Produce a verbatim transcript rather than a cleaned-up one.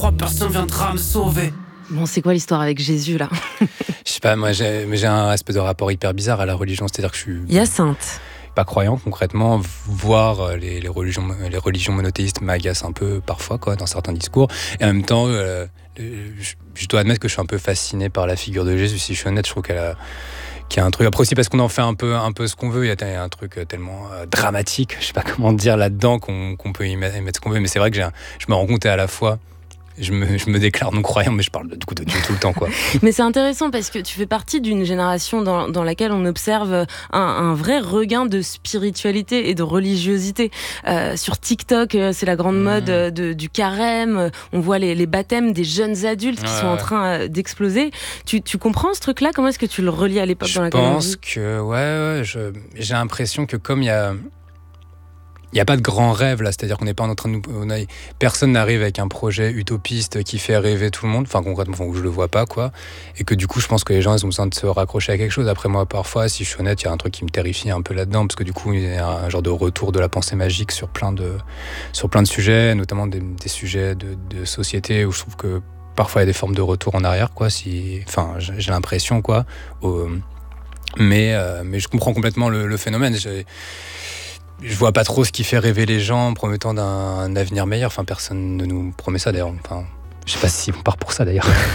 crois personne viendra me sauver. Bon, c'est quoi l'histoire avec Jésus, là? Je sais pas, moi j'ai, mais j'ai un espèce de rapport hyper bizarre à la religion, c'est-à-dire que je suis Hyacinthe. pas croyant concrètement, voir les, les, religions, les religions monothéistes m'agacent un peu parfois, quoi, dans certains discours, et en même temps, euh, je, je dois admettre que je suis un peu fasciné par la figure de Jésus, si je suis honnête, je trouve qu'elle a... qu'il y a un truc, après aussi parce qu'on en fait un peu, un peu ce qu'on veut, il y a un truc tellement euh, dramatique, je sais pas comment dire là-dedans, qu'on, qu'on peut y mettre, y mettre ce qu'on veut, mais c'est vrai que j'ai un, je me rends compte à la fois, je me, je me déclare non-croyant, mais je parle du coup de Dieu tout le temps, quoi. Mais c'est intéressant parce que tu fais partie d'une génération dans, dans laquelle on observe un, un vrai regain de spiritualité et de religiosité. Euh, sur TikTok, c'est la grande mmh. mode de, du carême, on voit les, les baptêmes des jeunes adultes qui ouais. sont en train d'exploser. Tu, tu comprends ce truc-là? Comment est-ce que tu le relis à l'époque je dans laquelle on vit? Je pense que, ouais, ouais je, j'ai l'impression que comme il y a... Il n'y a pas de grand rêve là, c'est-à-dire qu'on n'est pas en train de nous... On a, personne n'arrive avec un projet utopiste qui fait rêver tout le monde, enfin concrètement, enfin, je le vois pas, quoi. Et que du coup, je pense que les gens, ils ont besoin de se raccrocher à quelque chose. Après moi, parfois, si je suis honnête, il y a un truc qui me terrifie un peu là-dedans, parce que du coup, il y a un genre de retour de la pensée magique sur plein de, sur plein de sujets, notamment des, des sujets de, de société, où je trouve que parfois il y a des formes de retour en arrière, quoi. Si... Enfin, j'ai l'impression, quoi. Au... Mais, euh, mais je comprends complètement le, le phénomène. J'ai... Je vois pas trop ce qui fait rêver les gens en promettant d'un avenir meilleur. Enfin, personne ne nous promet ça d'ailleurs. Enfin, je sais pas si on part pour ça d'ailleurs.